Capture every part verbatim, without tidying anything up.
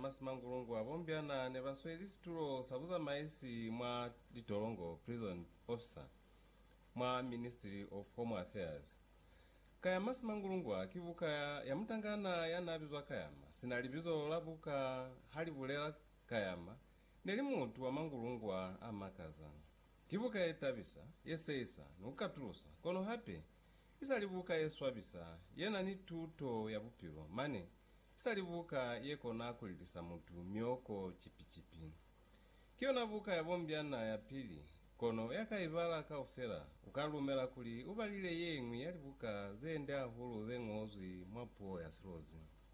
Masimangulungu abombiana ne baswelisturo sabuza maisi mwa Litolongo prison officer mwa Ministry of Home Affairs. Kaya Masimangulungu akibuka yamutangana yanabizwa Kayama sinalibizo labuka halibulela Kayama neli muntu wa Mangulungu amakaza kibuka etabisa yeseisa nukatulusa kono hape isalibuka yeswabisa yena ni tuto ya bupiro mane isalibuka yeko nakulilisa muntu myoko chipichipi kiona buka yabombiana ya pili kono yakaibala kaufera ukalumela kuli ubalile yengwi yalibuka zende ahulu zengozwi mwapuo ya silozi.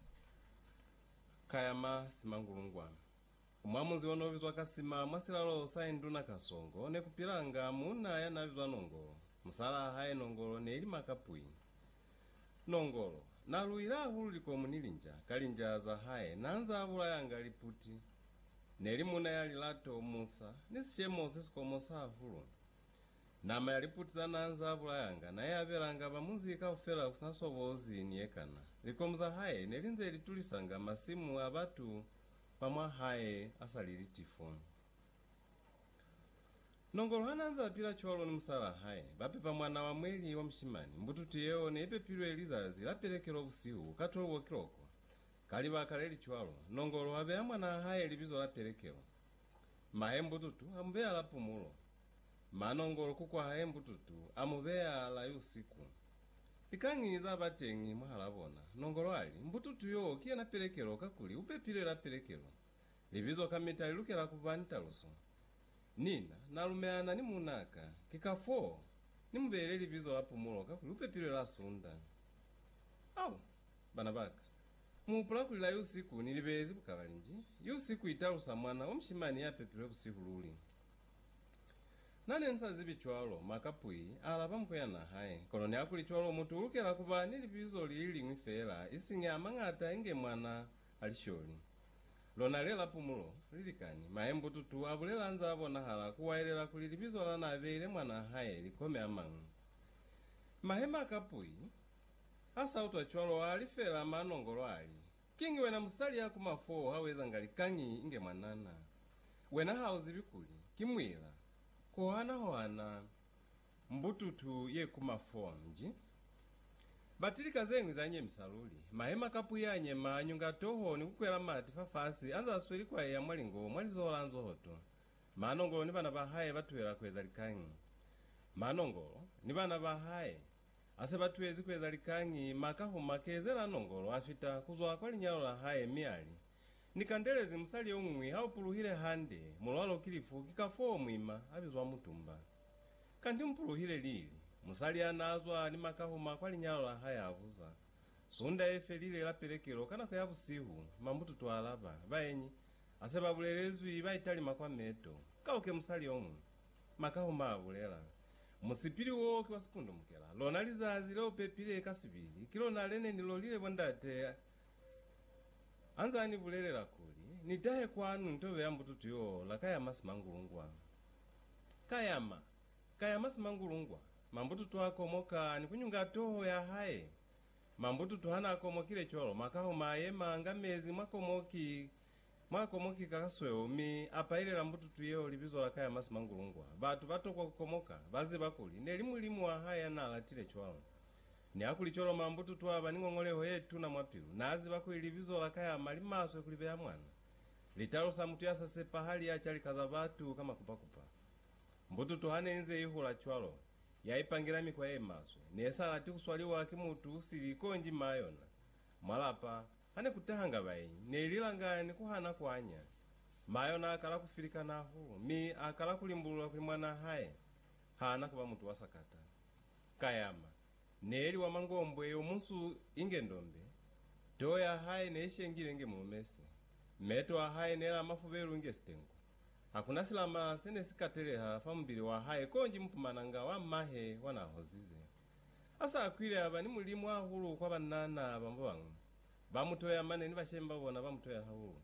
Kayama Simangulungwa umwamuzi wonovizwa kasima mwasilalo sainduna kasongo ne kupilanga muna yanavizwa nongolo musala haye nongolo ne ili makapui nongolo naluira ahulu liko munilinja kalinja za haye nanza abula yanga liputi neli muna yali lato musa nisishemo sisikomosa ahulu nama yaliputi za nanza abula yanga na yabelanga bamuzika ufela kusansobozi niyekana likomuza haye nelinze litulisanga masimu abatu pamwa haye asalili tifoni nongolo hananza pila cholo ni musala haye bapepa mwana wa mweli wa mshimani mbututu yeo ne ipe pilo elizazi lapelekelo busihu katolo kiloko kaliba kaleli chwalo nongolo wabe mwana haye libizo lapelekelo mahe mbututu amubea lapumulo manongolo kukwa haye mbututu amubea la yusiku ikangiza batengi mwahalabona nongolo ali mbututu yo kia napelekelo kakuli upe pilo lapelekelo libizo kamita ilukela kubanita luso nina nalumeana ni munaka kikafo ni mbele libizo lapumulo kakuli upe pilo la sunda au banabaka mupula kulila yusiku nilibezi bukabalinji yusiku italusa mwana omshimani yapepile busiku luli nane nsazi bichwalo makapui alaba mkwena haye koloni akuli chwalo mutu ulukela kuba nilibizo lili ngwifela isinga amangata enge mwana alisholi lona lela pumulo lilikani maembu tutu abulela nza abona hala kuwailela kulilibizo lana aveile mwana haye likome amangu mahema kapui asa utwa chwalo alifela manongolo ali kingi wena musali ya kumafo haweza ngalikangi inge mwanana wena hauzi bikuli kimwila kohana hoana mbututu ye kumafo mji batilika zengwi zanye misaluli mahema kapu yanye manyunga toho ni kukwela mati fafasi anza asweli kwa ya mwalingo mwalizola anzo hoto manongolo ni bana bahaye batuwela kweza likangi manongolo ni bana bahaye ase batuwezi kweza likangi makaho makezela nongolo afita kuzwa kwa linyalo la haye miali nikandelezi musali umwi hau puluhile hande mulwalo kilifu kikafo mwima abizwa mutumba kandi mpuluhile lili musali anazwa ni makahuma kwa linyalo la haya avuza sunda efe lile lapelekelo kana kwa yabusihu mambutu twalaba baenyi aseba bulelezwi baitali makwa meto kauke musali omwe makahuma abulela musipili wo kwa sipundu mukela lona lizazi leo pepile kasibili kilo nalene nilolile bondate anzani bulelela kuli nitahe kwanu ntobe yambututu yo lakaya Masimangulungwa kayama kaya Masimangulungwa mambutu twakomoka ni kunyunga toho ya haye mambutu tuhana akomokile cholo makaho maye manga mezi mwakomoki mwakomoki kakasweo mi apaile la mbutu tuyeo libizo la kaya Masimangulungwa batu bato kwa kukomoka baze bakuli nelimu limu wa haya na alatile cholo ni akuli cholo mambutu tuwaba ningongoleo yetu na mwapilu nazi bakuli libizo la kaya malimaswe kulibe ya mwana litalo sa mtu yasa sepa hali ya chali kaza batu kama kupakupa mbutu tuhane inze ihu la cholo yaipangira mikwa emaswe nesala tikuswaliwa kimutu usiliko nji mayona mwalapa hane kutahanga bayi nelilanga ni kuhana kwanya mayona akala kufirika nahu mi akala kulimbulula kuli mwana haye hana kuba mutu wasakata kayama neli wa mangombwe omunsu inge ndombe doya haye neishengile nge mumesi meto haye nela mafuberu nge stengo hakuna silama sene sikateleha famubili wa haye konji mpumananga wa mahe wanahozize asa akwile aba ni mulimu ahulu kwa banana bambo bangu bamutoya mane ni bashemba bona bamutoya hahulu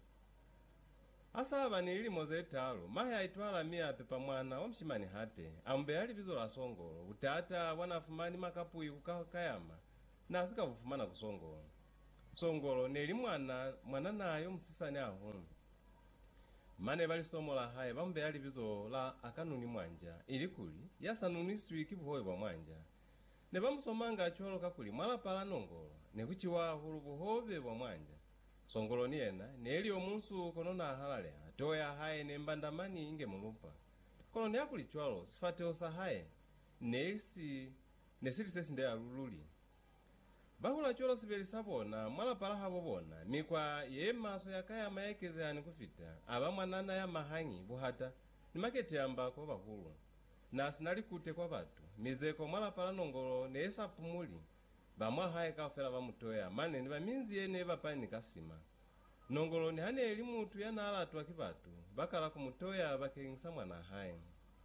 asa aba ni ilimo zetalo mahe aitwala mia pepa mwana wa mshimani hape ambe ali bizo la songolo utata wanafumani makapu yukakayama na asika bufumana kusongolo songolo neli mwana mwana nayo msisani aho mane balisomola haye bambe ali bizo la akanuni mwanja ili kuli yasanuniswi kibuhoye bwa mwanja ne bamusomanga acholoka kuli mwala pala nongolo ne kuchiwa hulu buhobe bwa mwanja songolo niena neli omunsu konona halale atoya haye ne mbandamani inge mulupa kono ne akuli chwalo sifate osa haye nelisi nesili sesi nde alululi bahula cholo sibeli sabona mwala pala habo bona mikwa ye maso yakaya mayekeze ani kufita aba mwanana ya mahangi buhata ni makete ambako bahulu na sinali kute kwa batu mizeko mwala pala nongolo nesa pumuli bamwa haye kafera bamutoya mane ni baminzi yene bapani kasima nongolo ni hane elimu tu yana ala tu akibatu bakala kumutoya bakengisa mwana haye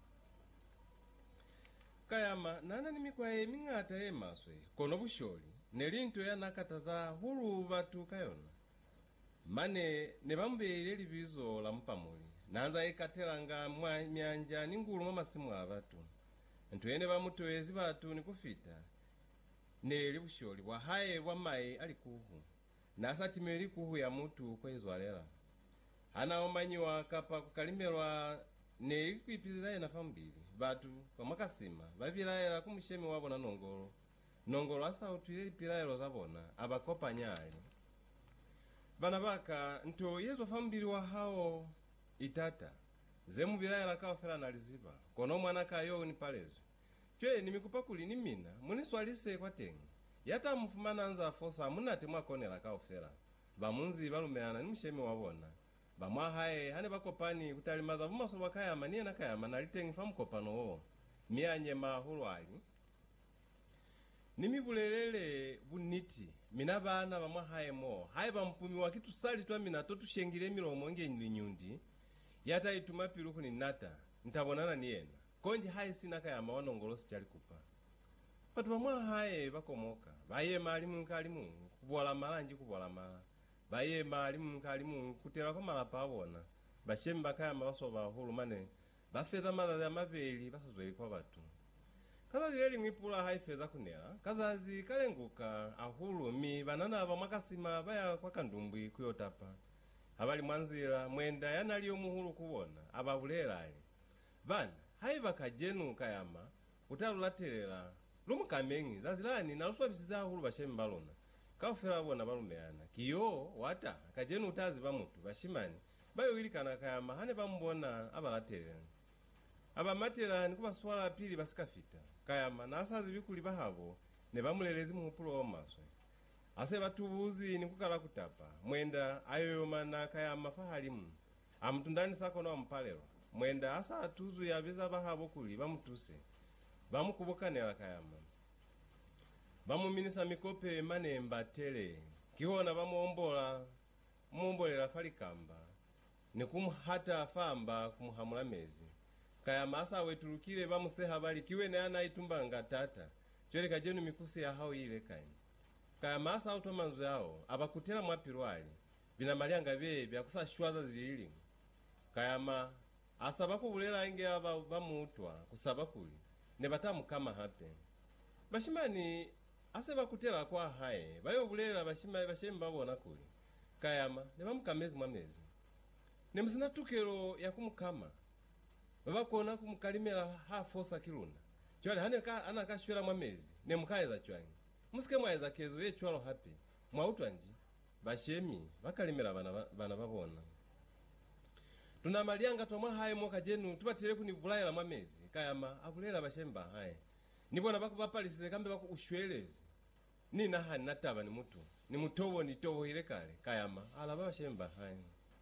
kayama nana ni mikwa ye mingata ye maswe kono busholi nelinto yanakataza hulu batu kayona mane ne bambele libizo la mpamuli nanza ikatelanga mwa myanja ningulu mwa masimu abatu ntu yene bamutoyezi batu nikufita ne libusholi bwa haye bwa mai alikuhu nasa timeli kuhu ya mutu kwezwalela hana omanyiwa kapa kukalimelwa ne ikwipiza ye nafambili batu kwa makasima babilaela kumushemi wabo na nongolo nongolo asa utwile pilaelo zabona abakopa nyali bana baka nto yezo fambili wa hao itata zemu bilaela kawafela na liziba kono mwana kayo ni palezo chwe nimikupa kuli ni mina muni swalise kwa tengi yata mfumana anza fosa munate mwakonela kawafela bamunzi balumeana ni mshemi wabona bamwa hae hane bakopani kutalimaza bumaso bakayama niye nakayama nalitengi famukopano wo mianye mahulwali nimibulelele buniti mina bana bamwa haye mo haye bampumi wa kitu sali twa mina totushengile milomo nge nyundi yata ituma piruku ni nata ntabonana niyena konji haye sinaka ya mawana ngolosi chali kupa patu bamwa haye bakomoka baye malimu nkalimu kubola malanji kubola mala baye malimu nkalimu kutela kwa malapa abona bashemba kaya mabasoba hulu mane bafeza mazazi ya mabeli basazweli kwa batu kazazi leli mwipula haifeza kunela kazazi kalenguka ahulu mi banana aba makasima baya kwa kandumbwi kuyotapa abali mwanzila mwenda yanaliyo muhulu kubona ababulela ali bana haiba kajenu kayama utalulatelela lumukamengi zazilani naluswa bisiza ahulu bashemi balona kawufela bona balumeana kiyo wata kajenu utazi bamutu bashimani bayo wilikana kayama hane bambona abalatelela abamatela nikuba swala pili basikafita kayama nasazi bikuli bahabo ne bamulelezi muhupulo omaswe ase batubuzi nikukala kutapa mwenda ayoyoma na kayama fahalimu amutundani sako na mpalelo mwenda asa atuzu yabeza bahabo kuli bamutuse bamukubukanela kayama bamuminisa mikope mane mbatele kiona bamuombola muombolela falikamba nikumuhata famba kumuhamula mezi kayama asa wetulukile bamuseha bali kiwe ne ana itumbanga tata chwele kajenu mikusi ya hao ile kaini kayama asa automanzu yao abakutela mwapirwali bina malianga bye byakusa shwaza zilili kayama asa bakubulela inge aba bamutwa kusaba kuli ne batamu kama hape bashimani ase bakutela kwa haye bayo bulela bashima bashemba babona kuli kayama ne bamukamezi mwamezi ne msina tukelo ya kumukama baba kona kumkalimela ha fosa kilunda chwale hane ka anakashwela mwamezi ne mukayeza chwangi musike mwayeza kezo ye chwalo hapi mwautwanji bashemi bakalimela bana bana babona tuna malianga tomwa haye moka jenu tubatire kuni bulayela mwamezi kayama abulela bashemba haye nibona bako bapalisize kambe bako ushwelezi nina hani nataba ni mutu ni mutobo ni tobo ile kale kayama alaba bashemba haye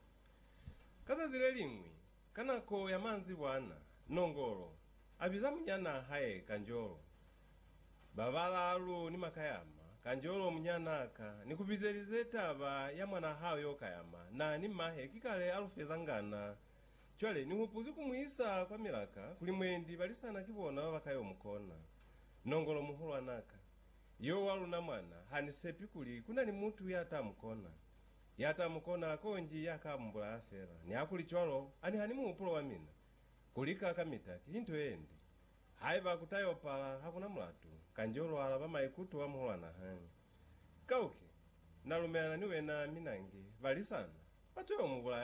kaza zile limwi kanako ya manzi bwana nongolo abiza munyana haye kanjolo babalalu ni makayama kanjolo munyana aka nikubizelize taba ya mwana hawe yo kayama na ni mahe kikale alufeza ngana chwale ni hupuzi kumuisa kwa milaka kulimwendi balisana kibona bakayo mukona nongolo muhulu anaka yo walu na mwana hanisepi kuli kuna ni mutu yata mukona yata mukona konji yakambula afera ni akuli chwalo ani hani muupulo wa mina kulika kamita kinto endi haiba kutayo pala hakuna mulatu kanjolo alaba maikutu wa muhulana hani kauki nalumeana niwe na minange valisana patoyo mukula